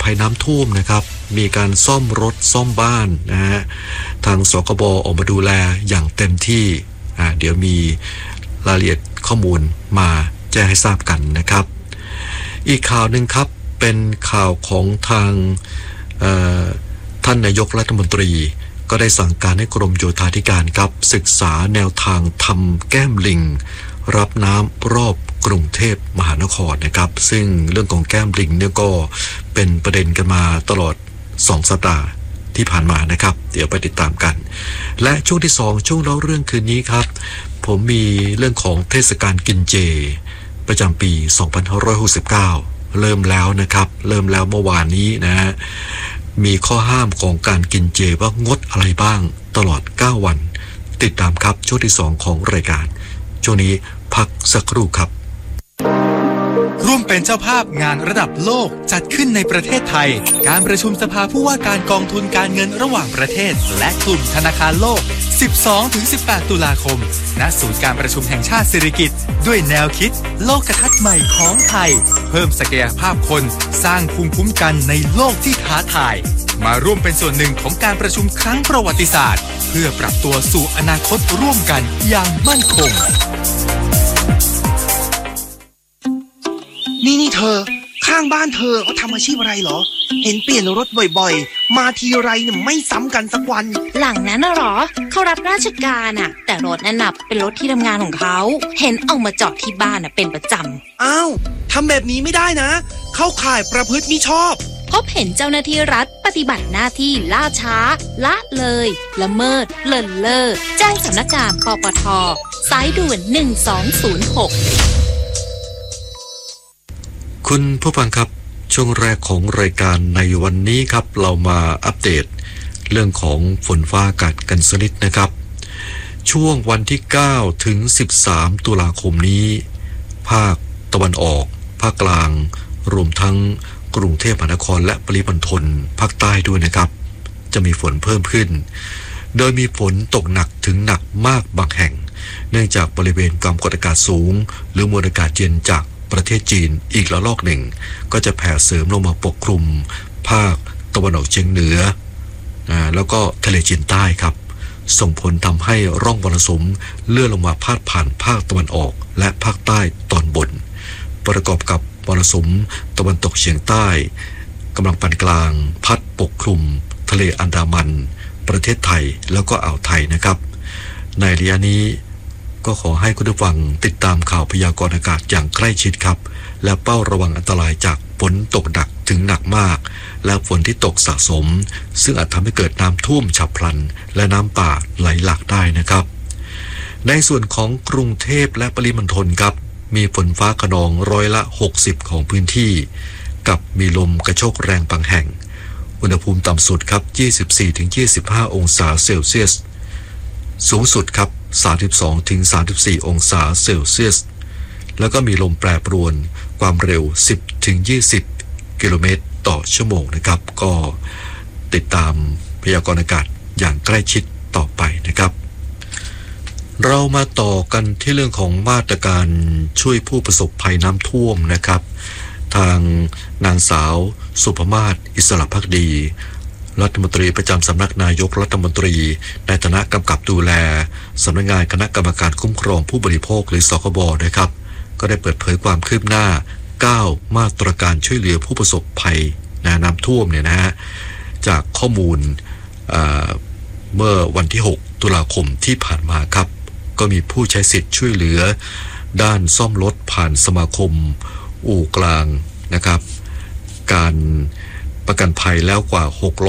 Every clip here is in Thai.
ภัยน้ำท่วมนะครับมีการซ่อมรถซ่อมบ้านนะฮะทางสคบออกมาดูแลอย่างเต็มที่เดี๋ยวมีรายละเอียดข้อมูลมาแจ้งให้ทราบกันนะครับอีกข่าวหนึ่งครับเป็นข่าวของทางท่านนายกรัฐมนตรีก็ได้สั่งการให้กรมโยธาธิการครับศึกษาแนวทางทำแก้มลิงรับน้ำรอบกรุงเทพมหานครนะครับซึ่งเรื่องของแก้มลิงเนี่ยก็เป็นประเด็นกันมาตลอด2 สัปดาห์ที่ผ่านมานะครับเดี๋ยวไปติดตามกันและช่วงที่2ช่วงเล่าเรื่องคืนนี้ครับผมมีเรื่องของเทศกาลกินเจประจำปี2569เริ่มแล้วนะครับเริ่มแล้วเมื่อวานนี้นะฮะมีข้อห้ามของการกินเจว่างดอะไรบ้างตลอด9วันติดตามครับช่วงที่2ของรายการช่วงนี้พักสักครู่ครับร่วมเป็นเจ้าภาพงานระดับโลกจัดขึ้นในประเทศไทยการประชุมสภาผู้ว่าการกองทุนการเงินระหว่างประเทศและกลุ่มธนาคารโลก 12-18 ตุลาคมณศูนย์การประชุมแห่งชาติสิริกิติ์ด้วยแนวคิดโลกทัศน์ใหม่ของไทยเพิ่มศักยภาพคนสร้างภูมิคุ้มกันในโลกที่ท้าทายมาร่วมเป็นส่วนหนึ่งของการประชุมครั้งประวัติศาสตร์เพื่อปรับตัวสู่อนาคตร่วมกันอย่างมั่นคงนี่เธอข้างบ้านเธอเขาทำอาชีพอะไรเหรอเห็นเปลี่ยนรถบ่อยๆมาทีไรเนี่ยไม่ซ้ำกันสักวันหลังนั้นน่ะหรอเขารับราชการอ่ะแต่รถนั่นน่ะเป็นรถที่ทำงานของเขาเห็นเอามาจอดที่บ้านอ่ะเป็นประจำอ้าวทำแบบนี้ไม่ได้นะเข้าข่ายประพฤติมิชอบพบเห็นเจ้าหน้าที่รัฐปฏิบัติหน้าที่ล่าช้าละเลยละเมิดเลินเล่อแจ้งสำนักงานปปท.สายด่วน1206 คุณผู้ฟังครับช่วงแรกของรายการในวันนี้ครับเรามาอัปเดตเรื่องของฝนฟ้าอากาศกันสักนิดนะครับช่วงวันที่9ถึง13ตุลาคมนี้ภาคตะวันออกภาคกลางรวมทั้งกรุงเทพมหานครและปริมณฑลภาคใต้ด้วยนะครับจะมีฝนเพิ่มขึ้นโดยมีฝนตกหนักถึงหนักมากบางแห่งเนื่องจากบริเวณความกดอากาศสูงหรือมวลอากาศเย็นจากประเทศจีนอีกระลอกหนึ่งก็จะแผ่เสริมลงมาปกคลุมภาคตะวันออกเฉียงเหนือแล้วก็ทะเลจีนใต้ครับส่งผลทำให้ร่องมรสุมเลื่อนลงมาพาดผ่านภาคตะวันออกและภาคใต้ตอนบนประกอบกับมรสุมตะวันตกเฉียงใต้กำลังปานกลางพัดปกคลุมทะเลอันดามันประเทศไทยแล้วก็อ่าวไทยนะครับในระยะนี้ก็ขอให้คุณผู้ฟังติดตามข่าวพยากรณ์อากาศอย่างใกล้ชิดครับและเฝ้าระวังอันตรายจากฝนตกหนักถึงหนักมากและฝนที่ตกสะสมซึ่งอาจทำให้เกิดน้ำท่วมฉับพลันและน้ำป่าไหลหลากได้นะครับในส่วนของกรุงเทพและปริมณฑลครับมีฝนฟ้าคะนอง60%ของพื้นที่กับมีลมกระโชกแรงบางแห่งอุณหภูมิต่ำสุดครับ 24-25 องศาเซลเซียสสูงสุดครับ32-34 องศาเซลเซียสแล้วก็มีลมแปรปรวนความเร็ว 10-20 กิโลเมตรต่อชั่วโมงนะครับก็ติดตามพยากรณ์อากาศอย่างใกล้ชิดต่อไปนะครับเรามาต่อกันที่เรื่องของมาตรการช่วยผู้ประสบภัยน้ำท่วมนะครับทางนางสาวสุภมาศอิสระภักดีรัฐมนตรีประจำสำนักนายกรัฐมนตรีในฐานะกำกับดูแลสำนักงานคณะกรรมการคุ้มครองผู้บริโภคหรือสคบนะครับก็ได้เปิดเผยความคืบหน้า9มาตรการช่วยเหลือผู้ประสบภัยน้ำท่วมเนี่ยนะฮะจากข้อมูลเมื่อวันที่6ตุลาคมที่ผ่านมาครับก็มีผู้ใช้สิทธิ์ช่วยเหลือด้านซ่อมรถผ่านสมาคมอู่กลางนะครับการประกันภัยแล้วกว่า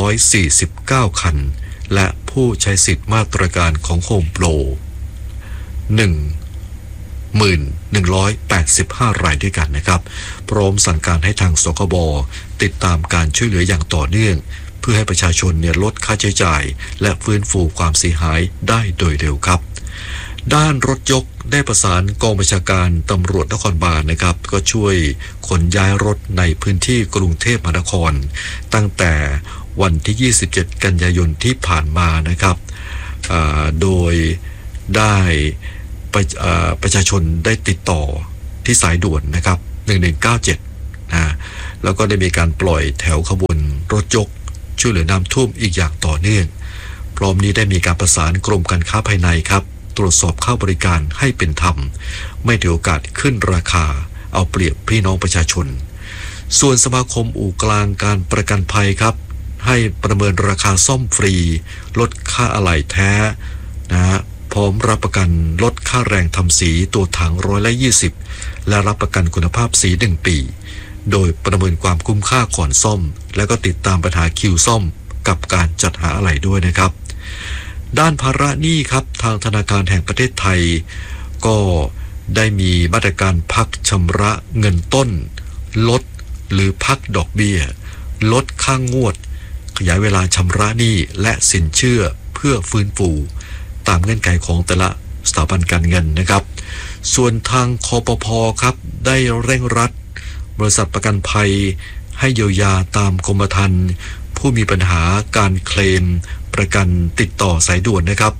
649คันและผู้ใช้สิทธิ์มาตรการของโฮมโปร 1185 รายด้วยกันนะครับพร้อมสั่งการให้ทางสคบติดตามการช่วยเหลืออย่างต่อเนื่องเพื่อให้ประชาชนลดค่าใช้จ่ายและฟื้นฟูความเสียหายได้โดยเร็วครับด้านรถยกได้ประสานกองบัญชาการตำรวจนครบาลนะครับก็ช่วยขนย้ายรถในพื้นที่กรุงเทพมหานครตั้งแต่วันที่27กันยายนที่ผ่านมานะครับโดยได้ประชาชนได้ติดต่อที่สายด่วนนะครับ1197 แล้วก็ได้มีการปล่อยแถวขบวนรถยกช่วยเหลือน้ำท่วมอีกอย่างต่อเนื่องพร้อมนี้ได้มีการประสานกรมการค้าภายในครับตรวจสอบค่าบริการให้เป็นธรรมไม่ถือโอกาสขึ้นราคาเอาเปรียบพี่น้องประชาชนส่วนสมาคมอู่กลางการประกันภัยครับให้ประเมินราคาซ่อมฟรีลดค่าอะไหล่แท้นะพร้อมรับประกันลดค่าแรงทำสีตัวถัง120%และรับประกันคุณภาพสี1 ปีโดยประเมินความคุ้มค่าก่อนซ่อมแล้วก็ติดตามปัญหาคิวซ่อมกับการจัดหาอะไหล่ด้วยนะครับด้านภาระหนี้ครับทางธนาคารแห่งประเทศไทยก็ได้มีมาตรการพักชำระเงินต้นลดหรือพักดอกเบี้ยลดค่างวดขยายเวลาชำระหนี้และสินเชื่อเพื่อฟื้นฟูตามเงื่อนไขของแต่ละสถาบันการเงินนะครับส่วนทางคปภ.ครับได้เร่งรัดบริษัทประกันภัยให้เยียวยาตามกรมธรรม์ผู้มีปัญหาการเคลมประกันติดต่อสายด่วนนะครับ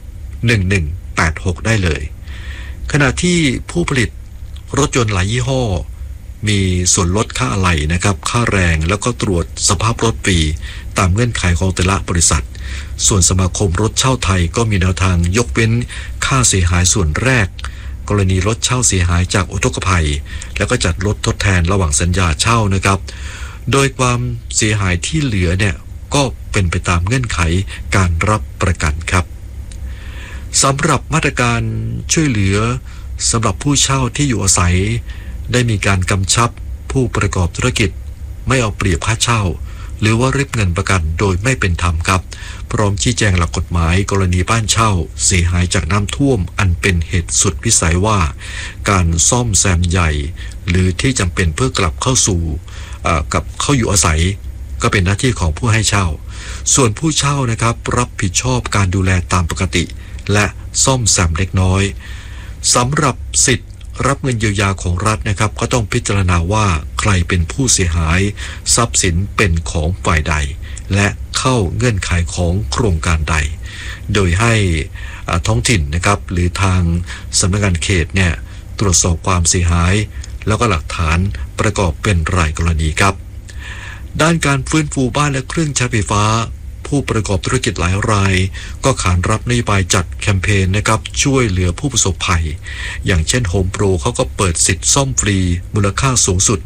1186ได้เลยขณะที่ผู้ผลิตรถยนต์หลายยี่ห้อมีส่วนลดค่าอะไหล่นะครับค่าแรงแล้วก็ตรวจสภาพรถฟรีตามเงื่อนไขของแต่ละบริษัทส่วนสมาคมรถเช่าไทยก็มีแนวทางยกเว้นค่าเสียหายส่วนแรกกรณีรถเช่าเสียหายจากอุทกภัยแล้วก็จัดรถทดแทนระหว่างสัญญาเช่านะครับโดยความเสียหายที่เหลือเนี่ยก็เป็นไปตามเงื่อนไขการรับประกันครับสำหรับมาตรการช่วยเหลือสำหรับผู้เช่าที่อยู่อาศัยได้มีการกำชับผู้ประกอบธุรกิจไม่เอาเปรียบค่าเช่าหรือว่าริบเงินประกันโดยไม่เป็นธรรมครับพร้อมชี้แจงหลักกฎหมายกรณีบ้านเช่าเสียหายจากน้ำท่วมอันเป็นเหตุสุดวิสัยว่าการซ่อมแซมใหญ่หรือที่จำเป็นเพื่อกลับเข้าสู่กับเข้าอยู่อาศัยก็เป็นหน้าที่ของผู้ให้เช่าส่วนผู้เช่านะครับรับผิดชอบการดูแลตามปกติและซ่อมแซมเล็กน้อยสำหรับสิทธิ์รับเงินเยียวยาของรัฐนะครับก็ต้องพิจารณาว่าใครเป็นผู้เสียหายทรัพย์สินเป็นของฝ่ายใดและเข้าเงื่อนไขของโครงการใดโดยให้ท้องถิ่นนะครับหรือทางสำนักงานเขตเนี่ยตรวจสอบความเสียหายแล้วก็หลักฐานประกอบเป็นรายกรณีครับด้านการฟื้นฟูบ้านและเครื่องใช้ไฟฟ้าผู้ประกอบธุรกิจหลายรายก็ขานรับนโยบายจัดแคมเปญนะครับช่วยเหลือผู้ประสบภัยอย่างเช่นโฮมโปรเขาก็เปิดสิทธิ์ซ่อมฟรีมูลค่าสูงสุด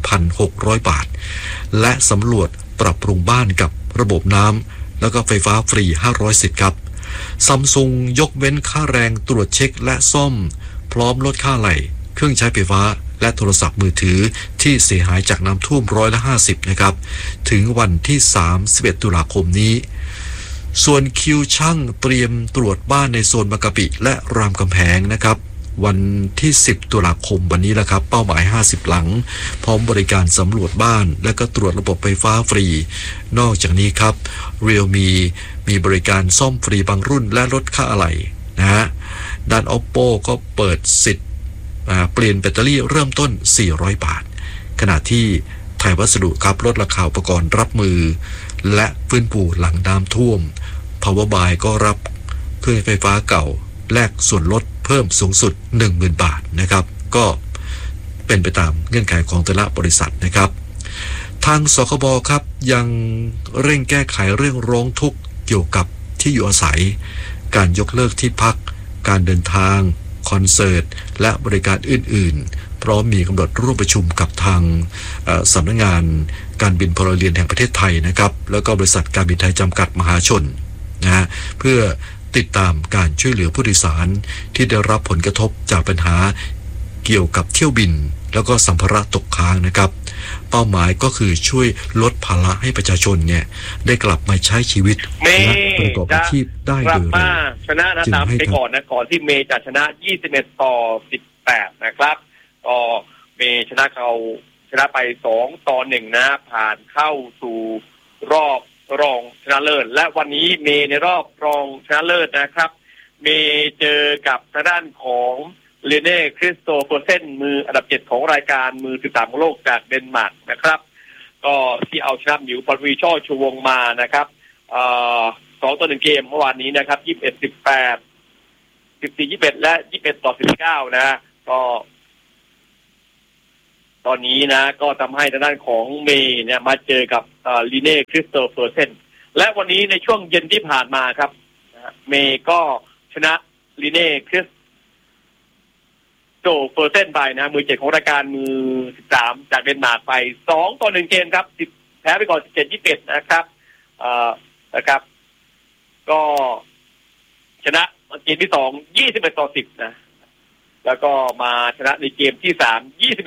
1,600 บาทและสำรวจปรับปรุงบ้านกับระบบน้ำแล้วก็ไฟฟ้าฟรี500สิทธิ์ครับซัมซุงยกเว้นค่าแรงตรวจเช็คและซ่อมพร้อมลดค่าไหลเครื่องใช้ไฟฟ้าและโทรศัพท์มือถือที่เสียหายจากน้ำท่วม50%นะครับถึงวันที่31ตุลาคมนี้ส่วนคิวช่างเตรียมตรวจบ้านในโซนบางกะปิและรามคำแหงนะครับวันที่10ตุลาคมวันนี้แหละครับเป้าหมาย50หลังพร้อมบริการสำรวจบ้านและก็ตรวจระบบไฟฟ้าฟรีนอกจากนี้ครับเรียลมีบริการซ่อมฟรีบางรุ่นและลดค่าอะไหล่นะฮะด้าน Oppo ก็เปิดสิทธิ์เปลี่ยนแบตเตอรี่เริ่มต้น400 บาทขณะที่ไทยวัสดุครับลดราคาอุปกรณ์รับมือและฟื้นฟูหลังน้ำท่วม Powerbuy ก็รับเครื่องไฟฟ้าเก่าแลกส่วนลดเพิ่มสูงสุด 10,000 บาทนะครับก็เป็นไปตามเงื่อนไขของแต่ละบริษัทนะครับทางสคบครับยังเร่งแก้ไขเรื่องร้องทุกข์เกี่ยวกับที่อยู่อาศัยการยกเลิกที่พักการเดินทางคอนเสิร์ตและบริการอื่นๆพร้อมมีกำหนดร่วมประชุมกับทางสำนักงานการบินพลเรือนแห่งประเทศไทยนะครับแล้วก็บริษัทการบินไทยจำกัดมหาชนนะเพื่อติดตามการช่วยเหลือผู้โดยสารที่ได้รับผลกระทบจากปัญหาเกี่ยวกับเที่ยวบินแล้วก็สัมภาระตกค้างนะครับเป้าหมายก็คือช่วยลดภาระให้ประชาชนเนี่ยได้กลับมาใช้ชีวิตและประกอบอาชีพได้โดยเร็วชนะนะตามไปก่อนนะก่อนที่เมย์จะชนะ21-18นะครับก็เมย์ชนะไป2-1นะผ่านเข้าสู่รอบรองชนะเลิศและวันนี้เมย์ในรอบรองชนะเลิศนะครับเมย์เจอกับทางด้านของเลเน่คริสโตเฟอร์เซนมืออันดับ7ของรายการมือ13ของโลกจากเดนมาร์กนะครับก็ที่เอาชนะหมิวปรวีช่อชูวงมานะครับ2-1เกมเมื่อวานนี้นะครับ21-18 14-21และ21-19นะก็ตอนนี้นะก็ทำให้ทางด้านของเมย์เนี่ยมาเจอกับลีเน่คริสโตเฟอร์เซนและวันนี้ในช่วงเย็นที่ผ่านมาครับเมย์ก็ชนะลีเน่คริสโตเฟอร์เซนไปนะมือ7ของรายการมือ13จากเดนมาร์กไป2-1เกมครับแพ้ไปก่อน17-21นะครับนะครับก็ชนะเกมที่2 21-10นะแล้วก็มาชนะในเกมที่3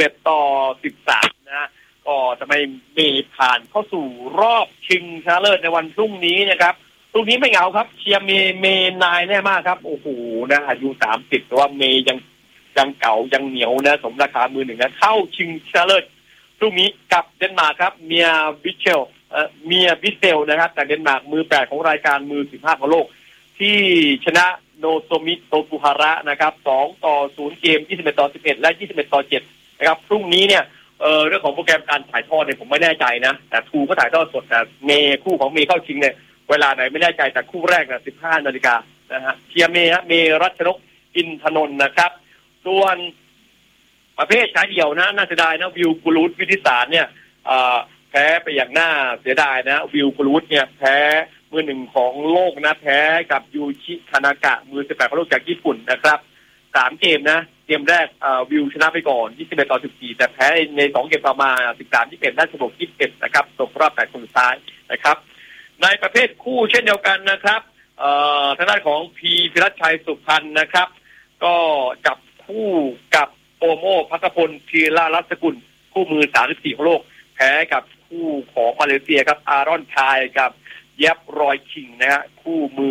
21-13นะก็ทำให้เมย์ผ่านเข้าสู่รอบชิงชนะเลิศในวันพรุ่งนี้นะครับพรุ่งนี้ไม่เหงาครับเชียร์เมย์นายแน่มากครับโอ้โหนะอายุ30แต่ว่าเมย์ยังเก่ายังเหนียวนะสมราคามือหนึ่งนะเข้าชิงชนะเลิศพรุ่งนี้กับเดนมาร์กครับเมียบิเซลนะครับจากเดนมาร์กมือ8ของรายการมือ15ของโลกที่ชนะโนโตมิโตกุฮาระนะครับ2-0เกม21-11และ21-7นะครับพรุ่งนี้เนี่ยเรื่องของโปรแกรมการถ่ายทอดเนี่ยผมไม่แน่ใจนะแต่ทูก็ถ่ายทอดสดแต่เมย์คู่ของเมย์เข้าชิงเนี่ยเวลาไหนไม่แน่ใจแต่คู่แรกนะ15 นาฬิกานะฮะเชียร์เมย์เมย์รัชนกอินทนนท์นะครับส่วนประเภทชายเดี่ยวนะน่าเสียดายนะวิวกุลุตวิทิสารเนี่ยแพ้ไปอย่างน่าเสียดายนะวิวกุลุตเนี่ยแพ้มือ1ของโลกนะแพ้กับยูชิคานากะมือ18ของโลกจากญี่ปุ่นนะครับ3เกมนะเกมแรกวิวชนะไปก่อน21-14แต่แพ้ใน2เกมต่อมา13-21ได้16-21นะครับตกรอบ8คนสุดท้ายนะครับในประเภทคู่เช่นเดียวกันนะครับทางด้านของพีพิรัชชัยสุพรรณนะครับก็จับคู่กับโอโมภัทรพลธีรรัตน์สกุลคู่มือ34ของโลกแพ้กับคู่ของมาเลเซียครับอารอนชายกับเย็บรอยคิงนะฮะคู่มือ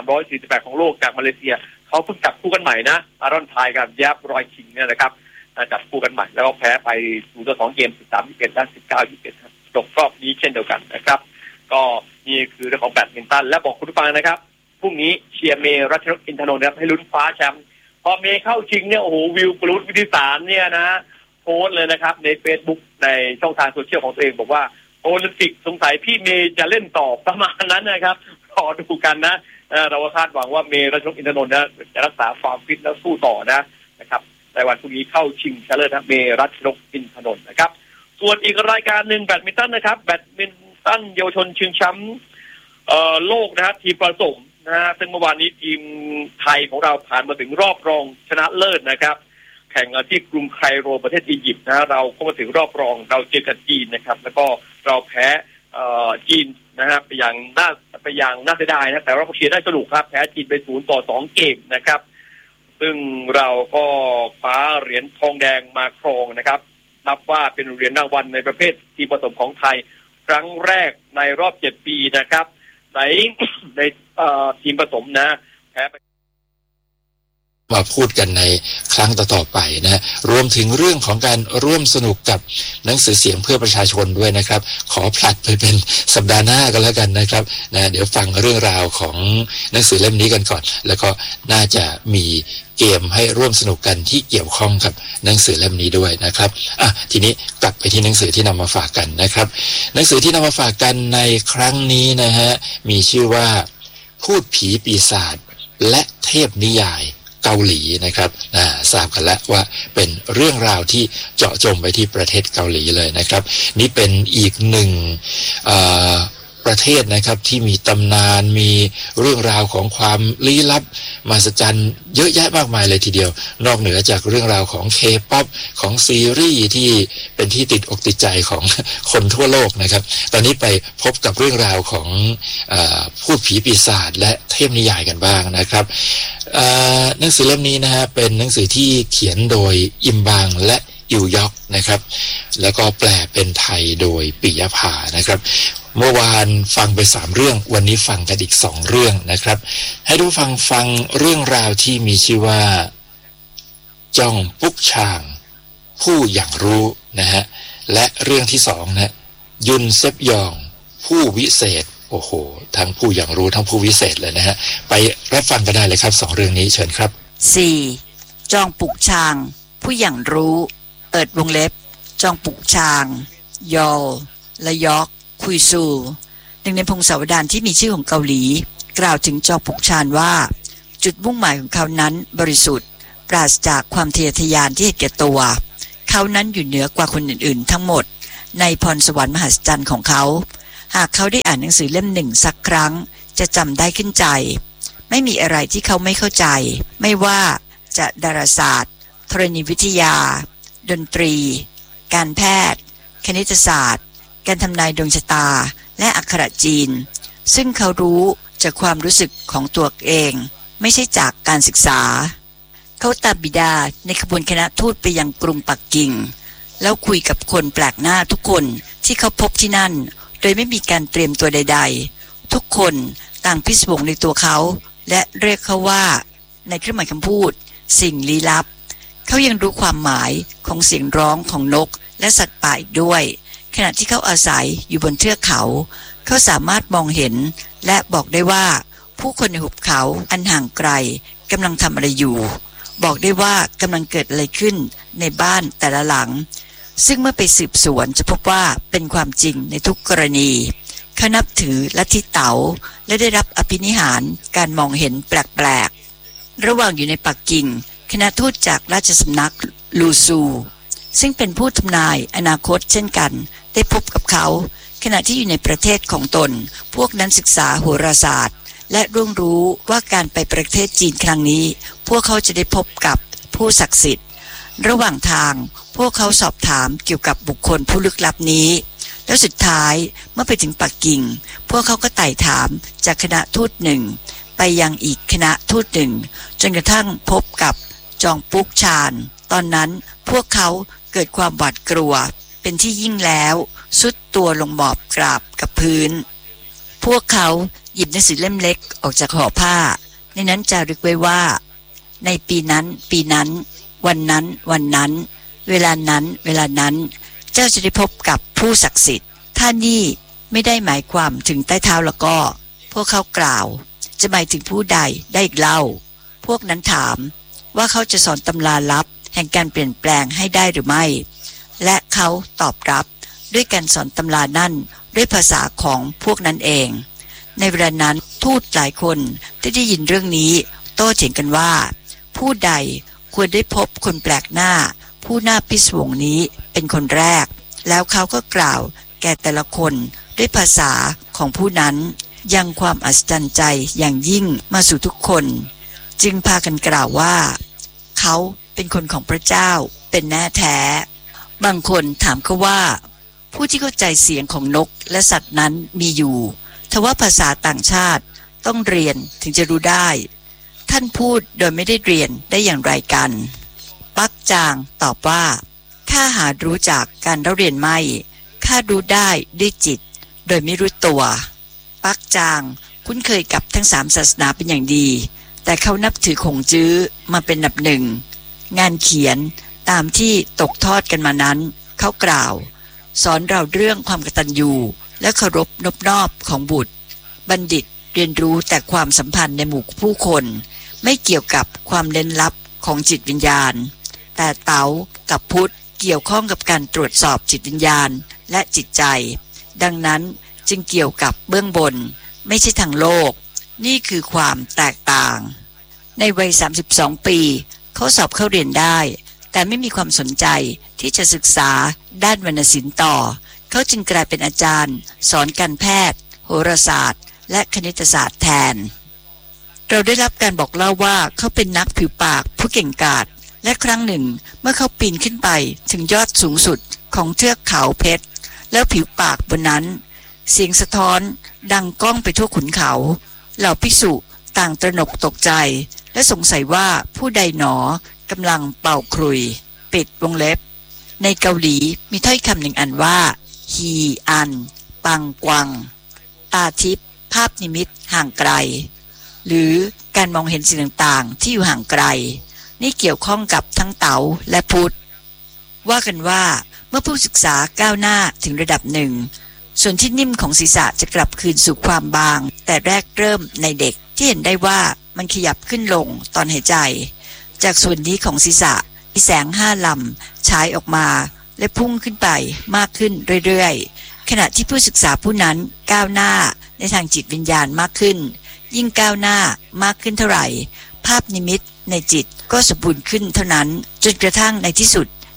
348ของโลกจากมาเลเซียเขาเพิ่งจับคู่กันใหม่นะอารอนชายกับเย็บรอยคิงเนี่ยนะครับจับคู่กันใหม่แล้วก็แพ้ไป0-2เกม13-21และ19-21ตกรอบนี้เช่นเดียวกันนะครับก็นี่คือเรื่องของแบดมินตันและบอกคุณผู้ฟังนะครับพรุ่งนี้เชียร์เมย์รัชนกอินทนนท์นะครับให้ลุ้นคว้าแชมป์พอเมย์เข้าชิงเนี่ยโอ้โหวิวกุลุตวิทิสารเนี่ยนะโพสเลยนะครับใน Facebook ในช่องทางโซเชียลของตัวเองบอกว่าโอลิมปิกสงสัยพี่เมย์จะเล่นต่อประมาณนั้นนะครับรอดูกันนะเราคาดหวังว่าเมย์รัชนกอินทนนท์นะจะรักษาความฟิตแล้วสู้ต่อนะครับในวันพรุ่งนี้เข้าชิงชนะเลิศนะเมย์รัชนกอินทนนท์นะครับส่วนอีกรายการหนึ่งแบดมินตันนะครับแบดมินตันเยาวชนชิงแชมป์โลกนะครับทีมผสมนะฮะซึ่งเมื่อวานนี้ทีมไทยของเราผ่านมาถึงรอบรองชนะเลิศนะครับแข่งที่กรุงไคโรประเทศอียิปต์นะเราก็มาถึงรอบรองเราเจอกับจีนนะครับแล้วก็เราแพ้จีนนะครับไปอย่างน่าเสียดายนะแต่ว่าเชียร์ได้สนุกครับแพ้จีนไป0-2เกมนะครับซึ่งเราก็คว้าเหรียญทองแดงมาครองนะครับนับว่าเป็นเหรียญรางวัลในประเภททีมผสมของไทยครั้งแรกในรอบ7ปีนะครับในทีมผสมนะแพ้ไปมาพูดกันในครั้งต่อๆไปนะรวมถึงเรื่องของการร่วมสนุกกับหนังสือเสียงเพื่อประชาชนด้วยนะครับขอผลัดไปเป็นสัปดาห์หน้ากันแล้วกันนะครับนะเดี๋ยวฟังเรื่องราวของหนังสือเล่มนี้กันก่อนแล้วก็น่าจะมีเกมให้ร่วมสนุกกันที่เกี่ยวข้องกับหนังสือเล่มนี้ด้วยนะครับทีนี้กลับไปที่หนังสือที่นำมาฝากกันนะครับหนังสือที่นำมาฝากกันในครั้งนี้นะฮะมีชื่อว่าพูดผีปีศาจและเทพนิยายเกาหลีนะครับทราบกันแล้วว่าเป็นเรื่องราวที่เจาะจงไปที่ประเทศเกาหลีเลยนะครับนี่เป็นอีกหนึ่งประเทศนะครับที่มีตำนานมีเรื่องราวของความลี้ลับมหัศจรรย์เยอะแยะมากมายเลยทีเดียวนอกเหนือจากเรื่องราวของ K-POP ของซีรีส์ที่เป็นที่ติดอกติดใจของคนทั่วโลกนะครับตอนนี้ไปพบกับเรื่องราวของพูดผีปีศาจและเทพนิยายกันบ้างนะครับหนังสือเล่มนี้นะฮะเป็นหนังสือที่เขียนโดยอิมบังและอิวยอกนะครับแล้วก็แปลเป็นไทยโดยปิยภานะครับเมื่อวานฟังไป3เรื่องวันนี้ฟังกันอีก2เรื่องนะครับให้ทุกฟังเรื่องราวที่มีชื่อว่าจ้องปุ๊กชางผู้อย่างรู้นะฮะและเรื่องที่2นะยุนเซบยองผู้วิเศษโอ้โหทั้งผู้อย่างรู้ทั้งผู้วิเศษเลยนะฮะไปรับฟังกันได้เลยครับ2เรื่องนี้เชิญครับ 4จ้องปุ๊กชางผู้อย่างรู้เปิดวงเล็บจองปุกชางยอลและยอกคุยซูหนึ่งในพงศาวดารที่มีชื่อของเกาหลีกล่าวถึงจองปุกชานว่าจุดมุ่งหมายของเขานั้นบริสุทธิ์ปราศจากความทะเยอทะยานที่เห็นแก่ตัวเขานั้นอยู่เหนือกว่าคนอื่นๆทั้งหมดในพรสวรรค์มหัศจรรย์ของเขาหากเขาได้อ่านหนังสือเล่มหนึ่งสักครั้งจะจำได้ขึ้นใจไม่มีอะไรที่เขาไม่เข้าใจไม่ว่าจะดาราศาสตร์ธรณีวิทยาดนตรีการแพทย์คณิตศาสตร์การทำนายดวงชะตาและอักขระจีนซึ่งเขารู้จากความรู้สึกของตัวเองไม่ใช่จากการศึกษาเขาตามบิดาในขบวนคณะทูตไปยังกรุงปักกิ่งแล้วคุยกับคนแปลกหน้าทุกคนที่เขาพบที่นั่นโดยไม่มีการเตรียมตัวใดๆทุกคนต่างพิศวงในตัวเขาและเรียกเขาว่าในเครื่องหมายคำพูดสิ่งลี้ลับเขายังรู้ความหมายของเสียงร้องของนกและสัตว์ป่าอีกด้วยขณะที่เขาอาศัยอยู่บนเทือกเขาเขาสามารถมองเห็นและบอกได้ว่าผู้คนในหุบเขาอันห่างไกลกำลังทำอะไรอยู่บอกได้ว่ากำลังเกิดอะไรขึ้นในบ้านแต่ละหลังซึ่งเมื่อไปสืบสวนจะพบว่าเป็นความจริงในทุกกรณีเขานับถือลัทธิเต๋าและได้รับอภินิหารการมองเห็นแปลกๆระหว่างอยู่ในปักกิ่งคณะทูตจากราชสำนักลูซูซึ่งเป็นผู้ทำนายอนาคตเช่นกันได้พบกับเขาขณะที่อยู่ในประเทศของตนพวกนั้นศึกษาโหราศาสตร์และรู้ว่าการไปประเทศจีนครั้งนี้พวกเขาจะได้พบกับผู้ศักดิ์สิทธิ์ระหว่างทางพวกเขาสอบถามเกี่ยวกับบุคคลผู้ลึกลับนี้แล้วสุดท้ายเมื่อไปถึงปักกิ่งพวกเขาก็ไต่ถามจากคณะทูตหนึ่งไปยังอีกคณะทูตหนึ่งจนกระทั่งพบกับจองปุกชานตอนนั้นพวกเขาเกิดความหวาดกลัวเป็นที่ยิ่งแล้วสุดตัวลงหมอบกราบกับพื้นพวกเขาหยิบหนังสือเล่มเล็กออกจากห่อผ้าในนั้นจารึกไว้ว่าในปีนั้นวันนั้นเวลานั้นเจ้าจะได้พบกับผู้ศักดิ์สิทธิ์ถ้านี่ไม่ได้หมายความถึงใต้เท้าแล้วก็พวกเขากล่าวจะหมายถึงผู้ใดได้อีกเล่าพวกนั้นถามว่าเขาจะสอนตำราลับแห่งการเปลี่ยนแปลงให้ได้หรือไม่และเขาตอบรับด้วยการสอนตำรานั่นด้วยภาษาของพวกนั้นเองในเวลานั้นทูตหลายคนที่ได้ยินเรื่องนี้โต้เถียงกันว่าผู้ใดควรได้พบคนแปลกหน้าผู้น่าพิศวงนี้เป็นคนแรกแล้วเขาก็กล่าวแก่แต่ละคนด้วยภาษาของผู้นั้นยังความอัศจรรย์ใจอย่างยิ่งมาสู่ทุกคนจึงพากันกล่าวว่าเขาเป็นคนของพระเจ้าเป็นแน่แท้บางคนถามเขาว่าผู้ที่เข้าใจเสียงของนกและสัตว์นั้นมีอยู่ทว่าภาษาต่างชาติต้องเรียนถึงจะรู้ได้ท่านพูดโดยไม่ได้เรียนได้อย่างไรกันปักจางตอบว่าข้าหารู้จากการเรียนไม่ข้ารู้ได้ด้วยจิตโดยไม่รู้ตัวปักจางคุ้นเคยกับทั้งสามศาสนาเป็นอย่างดีแต่เขานับถือคงจื้อมาเป็นอันดับหนึ่งงานเขียนตามที่ตกทอดกันมานั้นเขากล่าวสอนเราเรื่องความกตัญญูและเคารพนอบน้อมของบุตรบัณฑิตเรียนรู้แต่ความสัมพันธ์ในหมู่ผู้คนไม่เกี่ยวกับความเร้นลับของจิตวิญญาณแต่เต๋ากับพุทธเกี่ยวข้องกับการตรวจสอบจิตวิญญาณและจิตใจดังนั้นจึงเกี่ยวกับเบื้องบนไม่ใช่ทางโลกนี่คือความแตกต่างในวัย32 ปีเขาสอบเข้าเรียนได้แต่ไม่มีความสนใจที่จะศึกษาด้านวรรณศิลป์ต่อเขาจึงกลายเป็นอาจารย์สอนการแพทย์โหราศาสตร์และคณิตศาสตร์แทนเราได้รับการบอกเล่าว่าเขาเป็นนักผิวปากผู้เก่งกาจและครั้งหนึ่งเมื่อเขาปีนขึ้นไปถึงยอดสูงสุดของเทือกเขาเพชรแล้วผิวปากบนนั้นเสียงสะท้อนดังก้องไปทั่วขุนเขาเหล่าภิกษุต่างตระหนกตกใจและสงสัยว่าผู้ใดหนอกำลังเป่าขลุ่ยปิดวงเล็บในเกาหลีมีถ้อยคำหนึ่งอันว่าฮีอันปังกวังตาทิพย์ภาพนิมิตห่างไกลหรือการมองเห็นสิ่งต่างๆที่อยู่ห่างไกลนี่เกี่ยวข้องกับทั้งเต๋าและพุทธว่ากันว่าเมื่อผู้ศึกษาก้าวหน้าถึงระดับหนึ่งส่วนที่นิ่มของศีรษะจะกลับคืนสู่ความบางแต่แรกเริ่มในเด็กที่เห็นได้ว่ามันขยับขึ้นลงตอนหายใจจากส่วนนี้ของศีรษะมีแสง5 ลำฉายออกมาและพุ่งขึ้นไปมากขึ้นเรื่อยๆขณะที่ผู้ศึกษาผู้นั้นก้าวหน้าในทางจิตวิญญาณมากขึ้นยิ่งก้าวหน้ามากขึ้นเท่าไหร่ภาพนิมิตในจิตก็สมบูรณ์ขึ้นเท่านั้นจนกระทั่งในที่สุด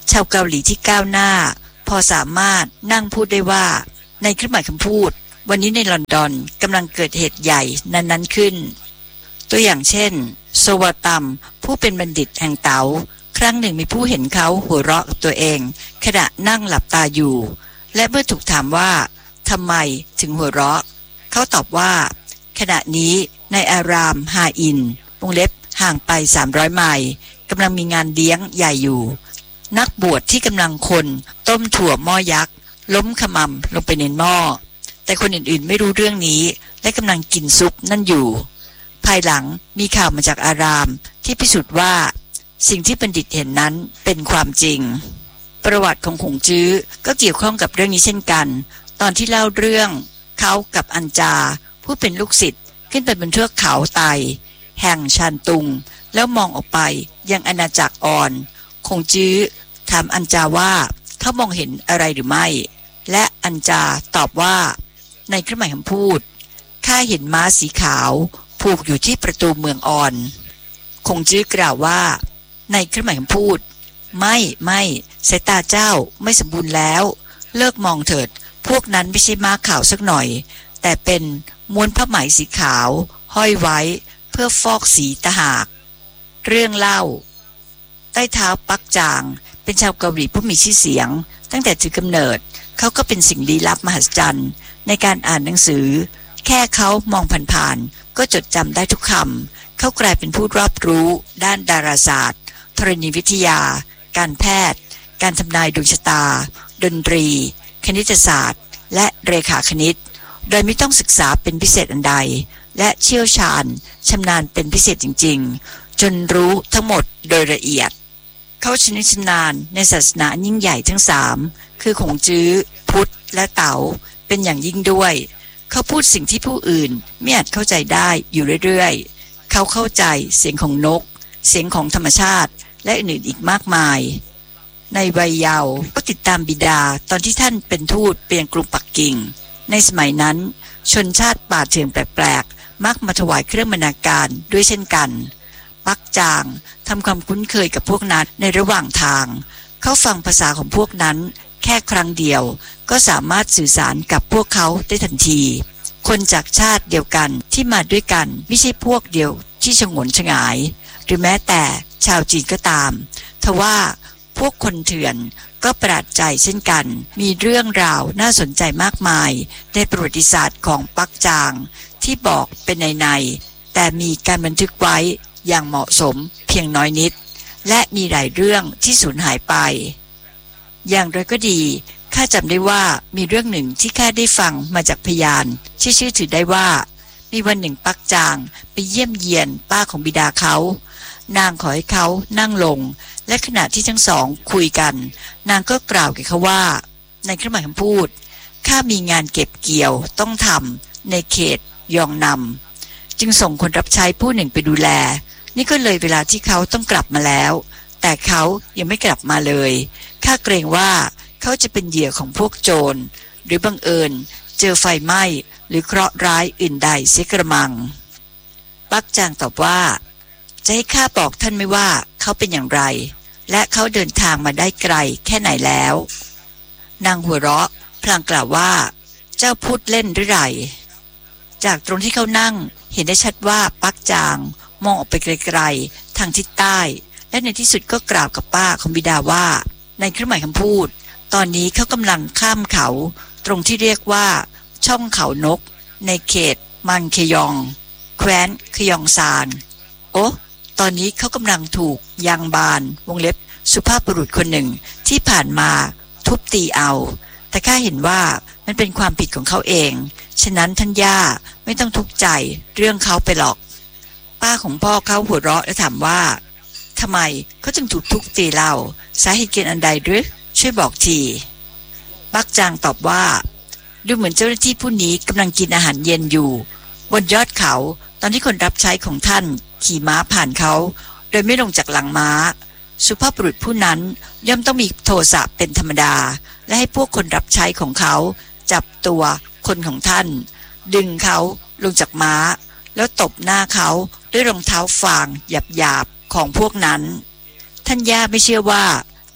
ชาวเกาหลีที่ก้าวหน้าพอสามารถนั่งพูดได้ว่าในเครื่องหมายคำพูดวันนี้ในลอนดอนกำลังเกิดเหตุใหญ่นั้นๆขึ้นตัวอย่างเช่นโซวาตัมผู้เป็นบัณฑิตแห่งเต๋าครั้งหนึ่งมีผู้เห็นเขาหัวเราะกับตัวเองขณะนั่งหลับตาอยู่และเมื่อถูกถามว่าทำไมถึงหัวเราะเขาตอบว่าขณะนี้ในอารามฮาอินวงเล็บห่างไป300ไมล์กำลังมีงานเลี้ยงใหญ่อยู่นักบวชที่กำลังคนต้มถั่วหม้อยักษ์ล้มขมำลงไปในหม้อแต่คนอื่นๆไม่รู้เรื่องนี้และกำลังกินซุปนั่นอยู่ภายหลังมีข่าวมาจากอารามที่พิสูจน์ว่าสิ่งที่บัณฑิตเห็นนั้นเป็นความจริงประวัติของขงจื้อก็เกี่ยวข้องกับเรื่องนี้เช่นกันตอนที่เล่าเรื่องเขากับอัญจาผู้เป็นลูกศิษย์ขึ้นไปบนเทือกเขาไตแห่งชานตุงแล้วมองออกไปยังอาณาจักรออนขงจื้อถามอัญจาว่าเขามองเห็นอะไรหรือไม่และอัญจาตอบว่าในเครื่องหมายคำพูดข้าเห็นม้าสีขาวผูกอยู่ที่ประตูเมืองออนคงจื้อกล่าวว่าในเครื่องหมายคำพูดไม่สายตาเจ้าไม่สมบูรณ์แล้วเลิกมองเถิดพวกนั้นไม่ใช่ม้าขาวสักหน่อยแต่เป็นม้วนผ้าไหมสีขาวห้อยไว้เพื่อฟอกสีตะหากเรื่องเล่าใต้เท้าปักจางเป็นชาวเกาหลีผู้มีชื่อเสียงตั้งแต่ถือกำเนิดเขาก็เป็นสิ่งลี้ลับมหัศจรรย์ในการอ่านหนังสือแค่เขามองผ่านๆก็จดจำได้ทุกคำเขากลายเป็นผู้รอบรู้ด้านดาราศาสตร์ธรณีวิทยาการแพทย์การทำนายดวงชะตาดนตรีคณิตศาสตร์และเรขาคณิตโดยไม่ต้องศึกษาเป็นพิเศษอันใดและเชี่ยวชาญชำนาญเป็นพิเศษจริงๆจนรู้ทั้งหมดโดยละเอียดเขาชำนาญในศาสนายิ่งใหญ่ทั้ง3คือขงจื้อพุทธและเต๋าเป็นอย่างยิ่งด้วยเขาพูดสิ่งที่ผู้อื่นไม่อาจเข้าใจได้อยู่เรื่อยๆเขาเข้าใจเสียงของนกเสียงของธรรมชาติและอื่นๆอีกมากมายในวัยเยาว์ก็ติดตามบิดาตอนที่ท่านเป็นทูตไปยังกรุงปักกิ่งในสมัยนั้นชนชาติป่าเถื่อนแปลกๆมักมาถวายเครื่องบรรณาการด้วยเช่นกันปักจางทำความคุ้นเคยกับพวกนั้นในระหว่างทางเขาฟังภาษาของพวกนั้นแค่ครั้งเดียวก็สามารถสื่อสารกับพวกเขาได้ทันทีคนจากชาติเดียวกันที่มาด้วยกันไม่ใช่พวกเดียวที่ฉงนฉงายหรือแม้แต่ชาวจีนก็ตามทว่าพวกคนเถื่อนก็ประหลาดใจเช่นกันมีเรื่องราวน่าสนใจมากมายในประวัติศาสตร์ของปักจางที่บอกเป็นในแต่มีการบันทึกไว้อย่างเหมาะสมเพียงน้อยนิดและมีหลายเรื่องที่สูญหายไปอย่างไรก็ดีข้าจำได้ว่ามีเรื่องหนึ่งที่ข้าได้ฟังมาจากพยานที่เชื่อถือได้ว่ามีวันหนึ่งปักจางไปเยี่ยมเยียนป้าของบิดาเขานางขอให้เขานั่งลงและขณะที่ทั้งสองคุยกันนางก็กล่าวแก่เขาว่าในเครื่องหมายคำพูดข้ามีงานเก็บเกี่ยวต้องทำในเขตยองนำจึงส่งคนรับใช้ผู้หนึ่งไปดูแลนี่ก็เลยเวลาที่เขาต้องกลับมาแล้วแต่เขายังไม่กลับมาเลยข้าเกรงว่าเขาจะเป็นเหยื่อของพวกโจรหรือบังเอิญเจอไฟไหม้หรือเคราะห์ร้ายอื่นใดเสียกระมังปักจางตอบว่าจะให้ข้าบอกท่านไหมว่าเขาเป็นอย่างไรและเขาเดินทางมาได้ไกลแค่ไหนแล้วนางหัวเราะพลางกล่าวว่าเจ้าพูดเล่นหรือไรจากตรงที่เขานั่งเห็นได้ชัดว่าปักจางมองออกไปไกลๆทางทิศใต้และในที่สุดก็กล่าวกับป้าของบิดาว่าในเครื่องหมายคำพูดตอนนี้เขากำลังข้ามเขาตรงที่เรียกว่าช่องเขานกในเขตมังเคยองแคว้นคยองซานโอ้ตอนนี้เขากำลังถูกยางบานวงเล็บสุภาพบุรุษคนหนึ่งที่ผ่านมาทุบตีเอาแต่ข้าเห็นว่ามันเป็นความผิดของเขาเองฉะนั้นท่านย่าไม่ต้องทุกข์ใจเรื่องเขาไปหรอกป้าของพ่อเขาหัวเราะและถามว่าทำไมเขาจึงถูกทุบตีเราสาเหตุเกิดอันใดหรือช่วยบอกทีปักจางตอบว่าดูเหมือนเจ้าหน้าที่ผู้นี้กำลังกินอาหารเย็นอยู่บนยอดเขาตอนที่คนรับใช้ของท่านขี่ม้าผ่านเขาโดยไม่ลงจากหลังม้าสุภาพบุรุษผู้นั้นย่อมต้องมีโทสะเป็นธรรมดาและให้พวกคนรับใช้ของเขาจับตัวคนของท่านดึงเขาลงจากม้าแล้วตบหน้าเขาด้วยรองเท้าฟางหยาบๆของพวกนั้นท่านย่าไม่เชื่อว่า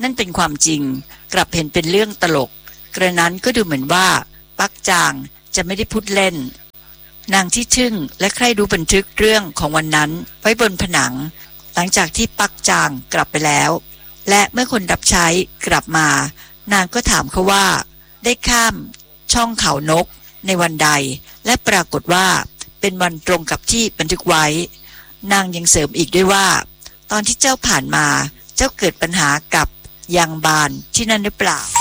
นั่นเป็นความจริงกลับเห็นเป็นเรื่องตลกกระนั้นก็ดูเหมือนว่าปักจางจะไม่ได้พูดเล่นนางที่ทึ่งและใคร่รู้บันทึกเรื่องของวันนั้นไว้บนผนังหลังจากที่ปักจางกลับไปแล้วและเมื่อคนรับใช้กลับมานางก็ถามเขาว่าได้ข้ามช่องเขานกในวันใดและปรากฏว่าเป็นวันตรงกับที่บันทึกไว้นางยังเสริมอีกด้วยว่าตอนที่เจ้าผ่านมาเจ้าเกิดปัญหากับยางบานที่นั่นหรือเปล่า